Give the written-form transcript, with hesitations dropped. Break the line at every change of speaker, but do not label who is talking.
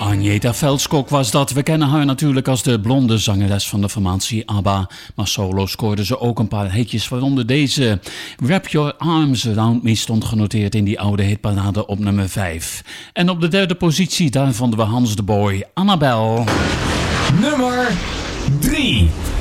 Agneta Veldskog was dat. We kennen haar natuurlijk als de blonde zangeres van de formatie ABBA. Maar solo scoorde ze ook een paar hitjes, waaronder deze. Wrap Your Arms Around Me stond genoteerd in die oude hitparade op nummer 5. En op de derde positie, daar vonden we Hans de Boy, Annabel.
Nummer 3.